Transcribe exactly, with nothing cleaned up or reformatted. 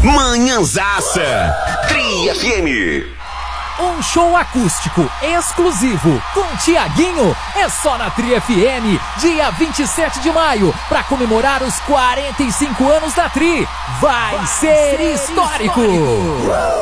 Manhãzaça. Tri F M. Um show acústico exclusivo com Tiaguinho é só na Tri F M, dia vinte e sete de maio, para comemorar os quarenta e cinco anos da Tri. Vai, Vai ser, ser histórico! histórico.